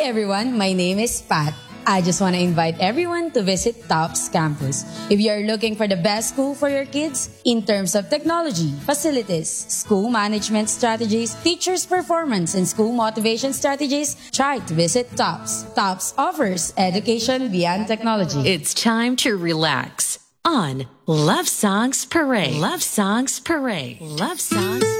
everyone, my name is Pat. I just want to invite everyone to visit TOPS campus. If you are looking for the best school for your kids in terms of technology, facilities, school management strategies, teachers' performance, and school motivation strategies, try to visit TOPS. TOPS offers education beyond technology. It's time to relax on Love Songs Parade. Love Songs Parade. Love Songs